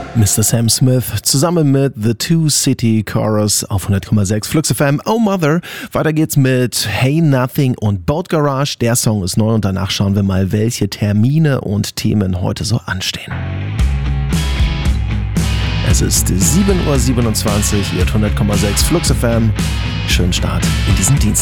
Mr. Sam Smith zusammen mit The Two City Chorus auf 100,6 Flux FM. Oh Mother. Weiter geht's mit Hey Nothing und Boat Garage. Der Song ist neu und danach schauen wir mal, welche Termine und Themen heute so anstehen. Es ist 7.27 Uhr, ihr hört 100,6 Flux FM. Schönen Start in diesen Dienstag.